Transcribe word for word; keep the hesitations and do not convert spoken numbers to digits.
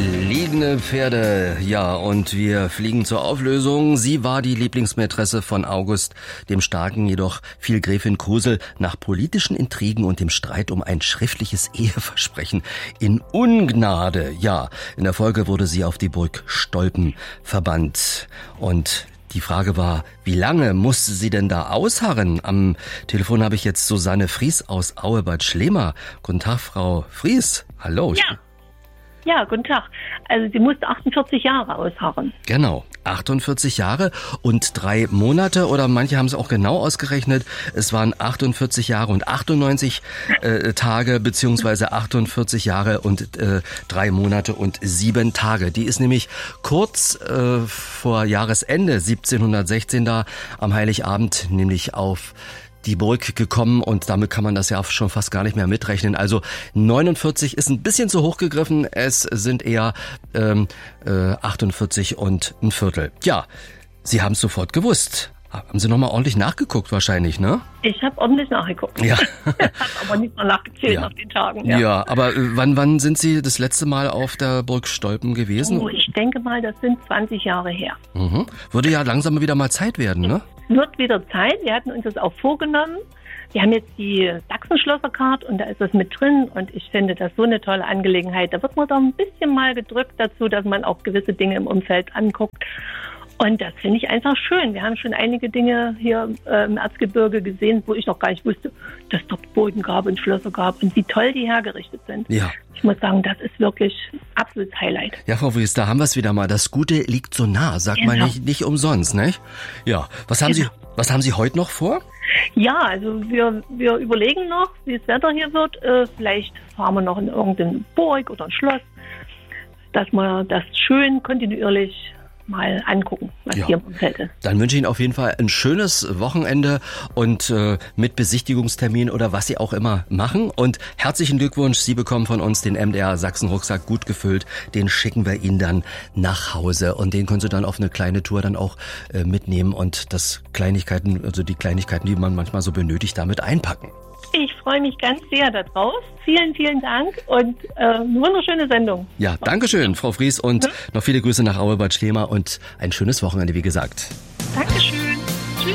Fliegende Pferde, ja, und wir fliegen zur Auflösung. Sie war die Lieblingsmätresse von August dem Starken, jedoch fiel Gräfin Krusel nach politischen Intrigen und dem Streit um ein schriftliches Eheversprechen in Ungnade. Ja, in der Folge wurde sie auf die Burg Stolpen verbannt. Und die Frage war, wie lange musste sie denn da ausharren? Am Telefon habe ich jetzt Susanne Fries aus Aue-Bad Schlema. Guten Tag, Frau Fries. Hallo. Ja. Ja, guten Tag. Also sie musste achtundvierzig Jahre ausharren. Genau, achtundvierzig Jahre und drei Monate, oder manche haben es auch genau ausgerechnet. Es waren achtundvierzig Jahre und achtundneunzig äh, Tage, beziehungsweise achtundvierzig Jahre und äh, drei Monate und sieben Tage. Die ist nämlich kurz äh, vor Jahresende siebzehnhundertsechzehn da am Heiligabend, nämlich auf die Burg gekommen, und damit kann man das ja schon fast gar nicht mehr mitrechnen. Also neunundvierzig ist ein bisschen zu hoch gegriffen, es sind eher ähm, äh, achtundvierzig und ein Viertel. Ja, Sie haben es sofort gewusst. Haben Sie nochmal ordentlich nachgeguckt wahrscheinlich, ne? Ich habe ordentlich nachgeguckt. Ja. Hab aber nicht mal nachgezählt Ja. nach den Tagen. Ja, Ja, aber äh, wann wann sind Sie das letzte Mal auf der Burg Stolpen gewesen? Oh, ich denke mal, das sind zwanzig Jahre her. Mhm. Würde ja langsam wieder mal Zeit werden, ne? Wird wieder Zeit. Wir hatten uns das auch vorgenommen. Wir haben jetzt die Sachsenschlosserkarte und da ist das mit drin, und ich finde das so eine tolle Angelegenheit. Da wird man doch ein bisschen mal gedrückt dazu, dass man auch gewisse Dinge im Umfeld anguckt. Und das finde ich einfach schön. Wir haben schon einige Dinge hier äh, im Erzgebirge gesehen, wo ich noch gar nicht wusste, dass dort Burgen gab und Schlösser gab und wie toll die hergerichtet sind. Ja. Ich muss sagen, das ist wirklich absolutes Highlight. Ja, Frau Fries, da haben wir es wieder mal. Das Gute liegt so nah, sagt man Genau. nicht, nicht umsonst, nicht? Ja, was haben Genau. Sie, was haben Sie heute noch vor? Ja, also wir, wir überlegen noch, wie das Wetter hier wird. Äh, vielleicht fahren wir noch in irgendeine Burg oder ein Schloss, dass wir das schön kontinuierlich mal angucken, was Ja. hier im Umfeld ist. Dann wünsche ich Ihnen auf jeden Fall ein schönes Wochenende und äh, mit Besichtigungstermin oder was Sie auch immer machen. Und herzlichen Glückwunsch, Sie bekommen von uns den M D R Sachsen Rucksack gut gefüllt. Den schicken wir Ihnen dann nach Hause, und den können Sie dann auf eine kleine Tour dann auch äh, mitnehmen und das Kleinigkeiten, also die Kleinigkeiten, die man manchmal so benötigt, damit einpacken. Ich freue mich ganz sehr darauf. Vielen, vielen Dank und äh, eine wunderschöne Sendung. Ja, Dankeschön, Frau Fries, und noch viele Grüße nach Aue-Bad Schlema und ein schönes Wochenende, wie gesagt. Dankeschön.